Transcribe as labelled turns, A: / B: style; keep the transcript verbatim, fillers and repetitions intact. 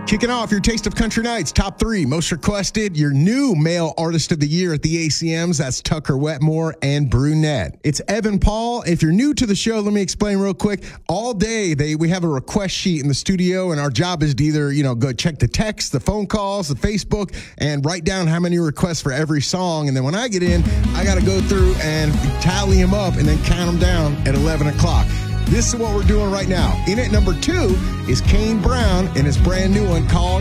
A: Kicking off your Taste of Country Nights, top three, most requested, your new male artist of the year at the A C Ms, that's Tucker Wetmore and Brunette. It's Evan Paul. If you're new to the show, let me explain real quick. All day, they we have a request sheet in the studio, and our job is to either, you know, go check the text, the phone calls, the Facebook, and write down how many requests for every song. And then when I get in, I got to go through and tally them up and then count them down at eleven o'clock. This is what we're doing right now. In at number two is Kane Brown and his brand new one called